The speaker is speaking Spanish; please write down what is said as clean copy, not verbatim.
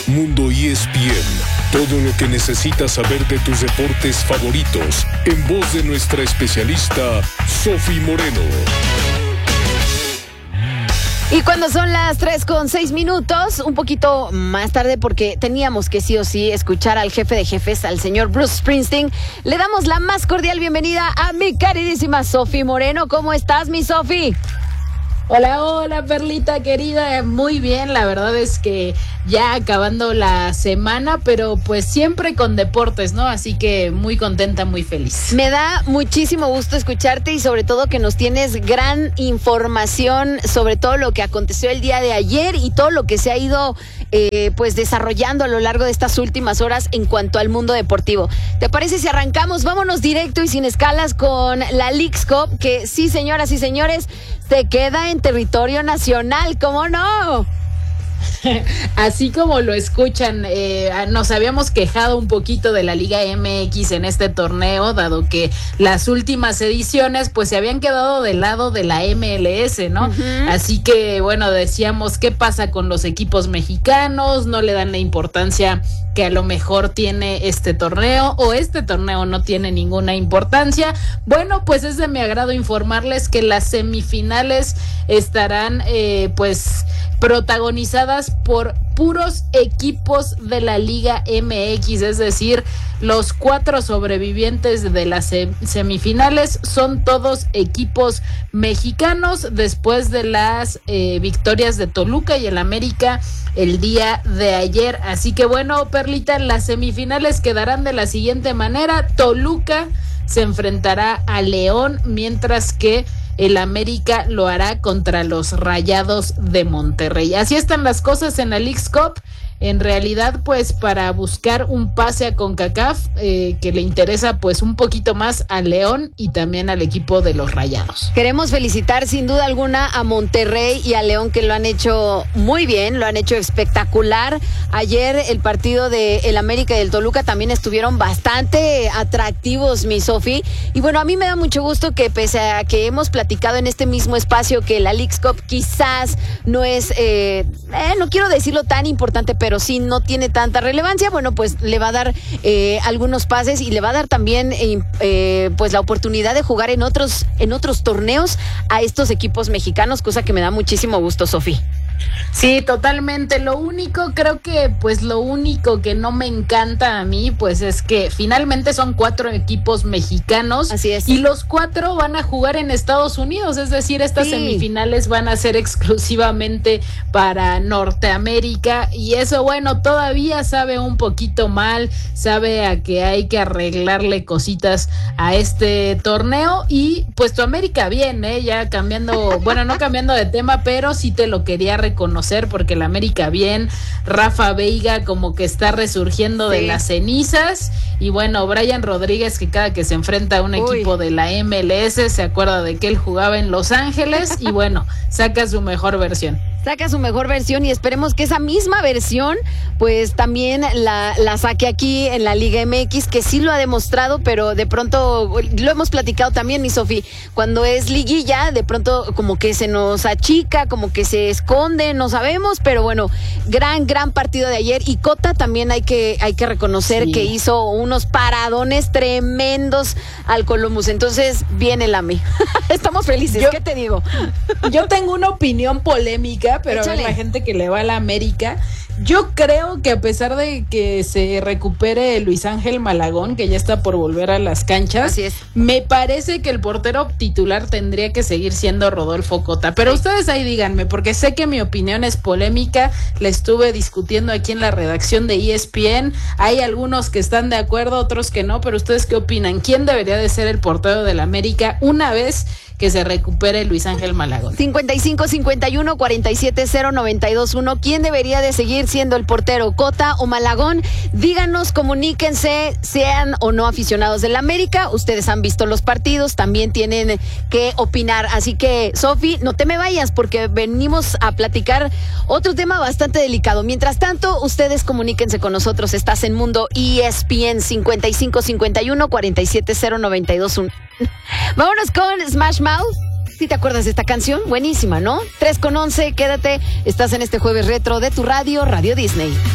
Mundo ESPN. Todo lo que necesitas saber de tus deportes favoritos, en voz de nuestra especialista, Sofi Moreno. Y cuando son las 3:06, un poquito más tarde, porque teníamos que sí o sí escuchar al jefe de jefes, al señor Bruce Springsteen, le damos la más cordial bienvenida a mi queridísima Sofi Moreno. ¿Cómo estás, mi Sofi? Hola, Perlita querida, muy bien, la verdad es que ya acabando la semana, pero pues siempre con deportes, ¿no? Así que muy contenta, muy feliz. Me da muchísimo gusto escucharte y sobre todo que nos tienes gran información sobre todo lo que aconteció el día de ayer y todo lo que se ha ido pues desarrollando a lo largo de estas últimas horas en cuanto al mundo deportivo. ¿Te parece si arrancamos? Vámonos directo y sin escalas con la Leagues Cup, que sí, señoras y señores, se queda en territorio nacional, ¿cómo no? Así como lo escuchan, nos habíamos quejado un poquito de la Liga MX en este torneo, dado que las últimas ediciones pues se habían quedado del lado de la MLS, ¿no? Uh-huh. Así que bueno, decíamos, ¿qué pasa con los equipos mexicanos? No le dan la importancia que a lo mejor tiene este torneo, o este torneo no tiene ninguna importancia. Bueno, pues es de mi agrado informarles que las semifinales estarán pues protagonizadas por puros equipos de la Liga MX, es decir, los 4 sobrevivientes de las semifinales son todos equipos mexicanos después de las victorias de Toluca y el América el día de ayer. Así que bueno, Perlita, las semifinales quedarán de la siguiente manera: Toluca se enfrentará a León, mientras que el América lo hará contra los Rayados de Monterrey. Así están las cosas en la Leagues Cup. En realidad, pues para buscar un pase a CONCACAF, que le interesa pues un poquito más a León y también al equipo de los Rayados. Queremos felicitar sin duda alguna a Monterrey y a León, que lo han hecho muy bien, lo han hecho espectacular. Ayer el partido de el América y el Toluca también estuvieron bastante atractivos, mi Sofi. Y bueno, a mí me da mucho gusto que, pese a que hemos platicado en este mismo espacio que la Leagues Cup quizás no es, no quiero decirlo tan importante, pero sí no tiene tanta relevancia, bueno, pues le va a dar algunos pases y le va a dar también pues la oportunidad de jugar en otros torneos a estos equipos mexicanos, cosa que me da muchísimo gusto, Sofi. Sí, totalmente. Lo único que no me encanta a mí, pues es que finalmente son 4 equipos mexicanos. Así es. Y los 4 van a jugar en Estados Unidos, es decir, estas semifinales van a ser exclusivamente para Norteamérica, y eso, bueno, todavía sabe un poquito mal, sabe a que hay que arreglarle cositas a este torneo. Y pues tu América bien, ya cambiando, bueno, no cambiando de tema, pero sí te lo quería reconocer, porque el América bien, Rafa Veiga como que está resurgiendo de las cenizas, y bueno, Brian Rodríguez, que cada que se enfrenta a un equipo de la MLS se acuerda de que él jugaba en Los Ángeles y bueno, saca su mejor versión. Y esperemos que esa misma versión pues también la saque aquí en la Liga MX, que sí lo ha demostrado, pero de pronto, lo hemos platicado también, mi Sofi, cuando es liguilla, de pronto como que se nos achica, como que se esconde, no sabemos, pero bueno, gran partido de ayer. Y Cota también hay que reconocer que hizo unos paradones tremendos al Columbus, entonces viene el AME. Estamos felices, ¿qué te digo? Yo tengo una opinión polémica, pero a ver, la gente que le va a la América, yo creo que a pesar de que se recupere Luis Ángel Malagón, que ya está por volver a las canchas, así es, me parece que el portero titular tendría que seguir siendo Rodolfo Cota. Pero ustedes ahí díganme, porque sé que mi opinión es polémica, la estuve discutiendo aquí en la redacción de ESPN, hay algunos que están de acuerdo, otros que no, pero ustedes ¿qué opinan? ¿Quién debería de ser el portero de la América una vez que se recupere Luis Ángel Malagón? 55-51-47-0-92-1. ¿Quién debería de seguir siendo el portero, Cota o Malagón? Díganos, comuníquense, sean o no aficionados del América. Ustedes han visto los partidos, también tienen que opinar. Así que, Sofi, no te me vayas, porque venimos a platicar otro tema bastante delicado. Mientras tanto, ustedes comuníquense con nosotros. Estás en Mundo ESPN. 55-51-47-0-92-1. Vámonos con Smash Mouth. ¿Sí te acuerdas de esta canción? Buenísima, ¿no? 3:11, quédate. Estás en este jueves retro de tu radio, Radio Disney.